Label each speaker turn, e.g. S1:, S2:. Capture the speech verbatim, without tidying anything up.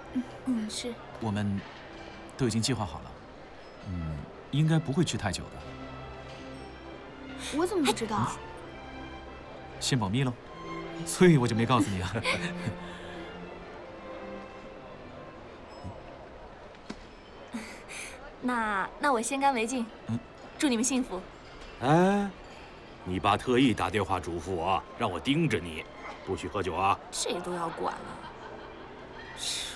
S1: 嗯嗯，是。
S2: 我们都已经计划好了，嗯，应该不会去太久的。
S1: 我怎么不知道？
S2: 先保密喽，所以我就没告诉你啊。
S1: 那那我先干为敬。嗯，祝你们幸福。
S3: 哎，你爸特意打电话嘱咐我，让我盯着你，不许喝酒啊。
S1: 这都要管了。